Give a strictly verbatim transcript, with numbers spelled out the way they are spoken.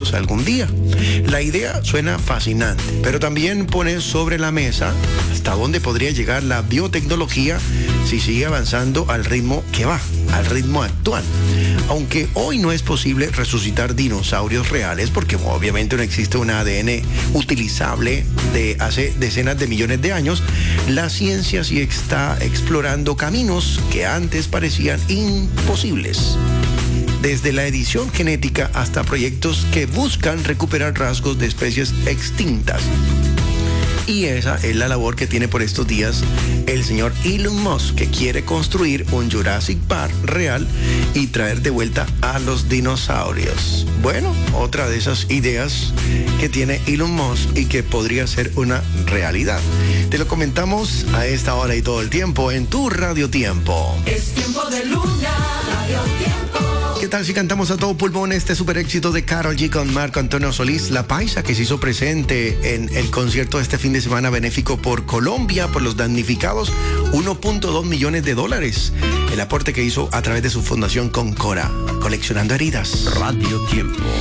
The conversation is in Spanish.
humanos algún día. La idea suena fascinante, pero también pone sobre la mesa hasta dónde podría llegar la biotecnología si sigue avanzando al ritmo que va, al ritmo actual. Aunque hoy no es posible resucitar dinosaurios reales, porque obviamente no existe un A D N utilizable de hace decenas de millones de años, la ciencia sí está explorando caminos que antes parecían imposibles. Desde la edición genética hasta proyectos que buscan recuperar rasgos de especies extintas. Y esa es la labor que tiene por estos días el señor Elon Musk, que quiere construir un Jurassic Park real y traer de vuelta a los dinosaurios. Bueno, otra de esas ideas que tiene Elon Musk y que podría ser una realidad. Te lo comentamos a esta hora y todo el tiempo en tu Radio Tiempo. Es tiempo de Luna, Radio Tiempo. ¿Qué tal si cantamos a todo pulmón este super éxito de Karol G con Marco Antonio Solís, La Paisa, que se hizo presente en el concierto de este fin de semana benéfico por Colombia, por los damnificados, uno punto dos millones de dólares. El aporte que hizo a través de su fundación Concora, coleccionando heridas. Radio Tiempo.